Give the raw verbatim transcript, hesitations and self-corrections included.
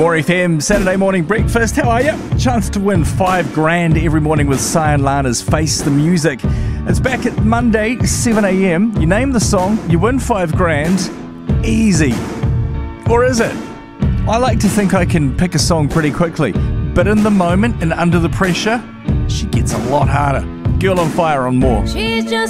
More F M, Saturday morning breakfast. How are you? Chance to win five grand every morning with Cyan Lana's Face the Music. It's back at Monday, seven a.m. You name the song, you win five grand. Easy. Or is it? I like to think I can pick a song pretty quickly, but in the moment and under the pressure, she gets a lot harder. Girl on Fire on More. She's just